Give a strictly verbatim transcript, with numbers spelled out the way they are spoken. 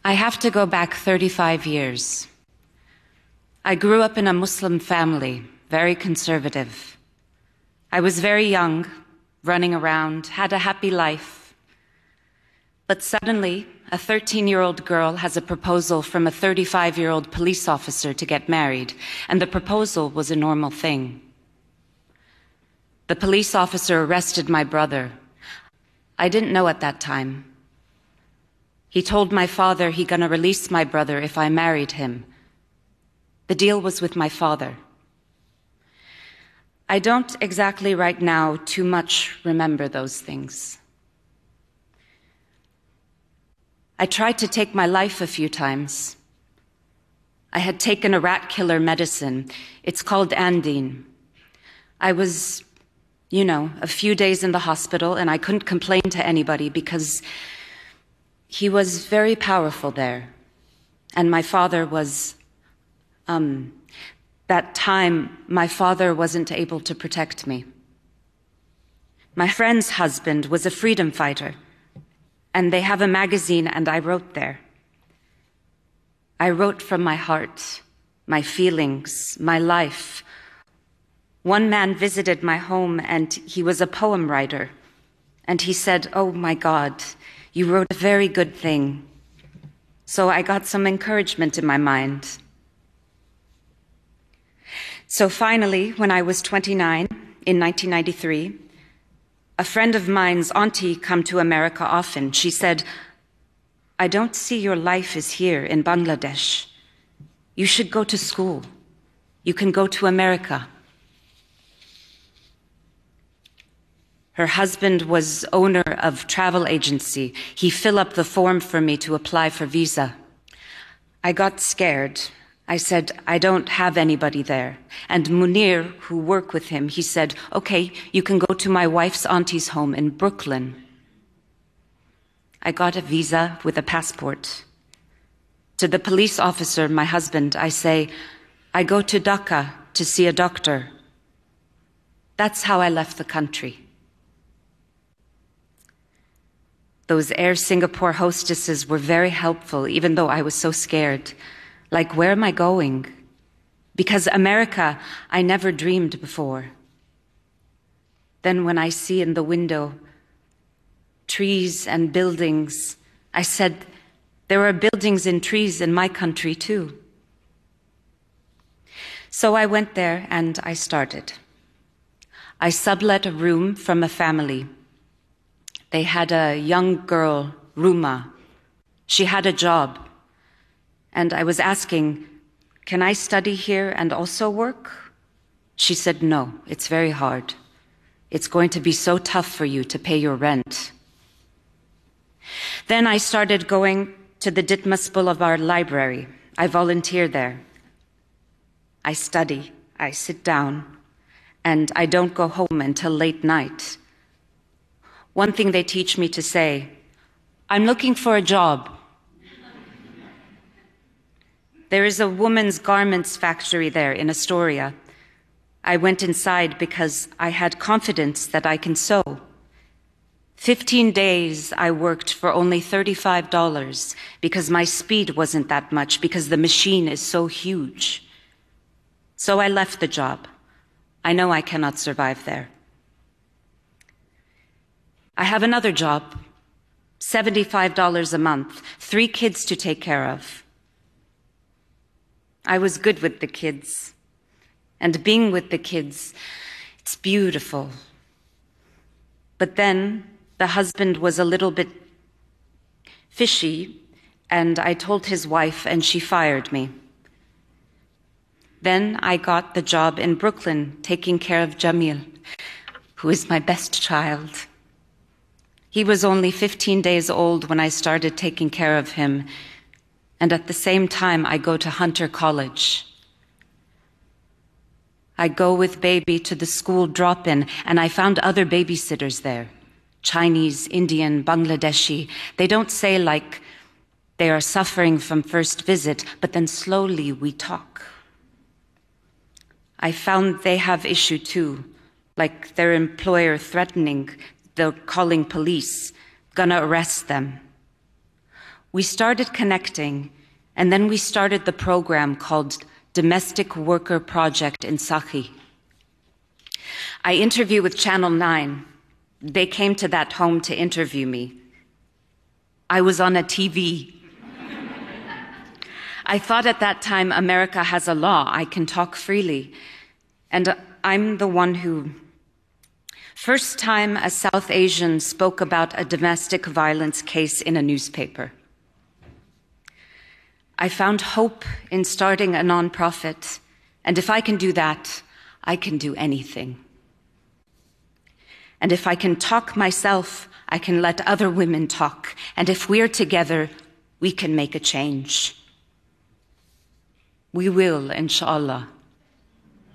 I have to go back thirty-five years. I grew up in a Muslim family, very conservative. I was very young, running around, had a happy life. But suddenly, a thirteen-year-old girl has a proposal from a thirty-five-year-old police officer to get married, and the proposal was a normal thing. The police officer arrested my brother. I didn't know at that time. He told my father he gonna release my brother if I married him. The deal was with my father. I don't exactly right now too much remember those things. I tried to take my life a few times. I had taken a rat killer medicine. It's called Andine. I was, you know, a few days in the hospital, and I couldn't complain to anybody because he was very powerful there. And my father was, um, that time, my father wasn't able to protect me. My friend's husband was a freedom fighter, and they have a magazine, and I wrote there. I wrote from my heart, my feelings, my life. One man visited my home, and he was a poem writer, and he said, "Oh my God, you wrote a very good thing." So I got some encouragement in my mind. So finally, when I was twenty-nine, in nineteen ninety-three, a friend of mine's auntie come to America often. She said, "I don't see your life is here in Bangladesh. You should go to school. You can go to America." Her husband was owner of travel agency. He filled up the form for me to apply for visa. I got scared. I said, "I don't have anybody there." And Munir, who worked with him, he said, "Okay, you can go to my wife's auntie's home in Brooklyn." I got a visa with a passport. To the police officer, my husband, I say, "I go to Dhaka to see a doctor." That's how I left the country. Those Air Singapore hostesses were very helpful, even though I was so scared. Like, where am I going? Because America, I never dreamed before. Then when I see in the window trees and buildings, I said, there are buildings and trees in my country too. So I went there and I started. I sublet a room from a family. They had a young girl, Ruma. She had a job. And I was asking, "Can I study here and also work?" She said, "No, it's very hard. It's going to be so tough for you to pay your rent." Then I started going to the Ditmas Boulevard Library. I volunteer there. I study, I sit down, and I don't go home until late night. One thing they teach me to say, "I'm looking for a job." There is a woman's garments factory there in Astoria. I went inside because I had confidence that I can sew. Fifteen days I worked for only thirty-five dollars because my speed wasn't that much, because the machine is so huge. So I left the job. I know I cannot survive there. I have another job, seventy-five dollars a month, three kids to take care of. I was good with the kids, and being with the kids, it's beautiful. But then the husband was a little bit fishy, and I told his wife, and she fired me. Then I got the job in Brooklyn, taking care of Jamil, who is my best child. He was only fifteen days old when I started taking care of him, and at the same time I go to Hunter College. I go with baby to the school drop-in, and I found other babysitters there. Chinese, Indian, Bangladeshi. They don't say like they are suffering from first visit, but then slowly we talk. I found they have issue too, like their employer threatening, they're calling police, gonna arrest them. We started connecting, and then we started the program called Domestic Worker Project in Sakhi. I interview with Channel nine. They came to that home to interview me. I was on a T V. I thought at that time, America has a law. I can talk freely. And I'm the one who, first time a South Asian spoke about a domestic violence case in a newspaper. I found hope in starting a nonprofit, and if I can do that, I can do anything. And if I can talk myself, I can let other women talk. And if we're together, we can make a change. We will, inshallah.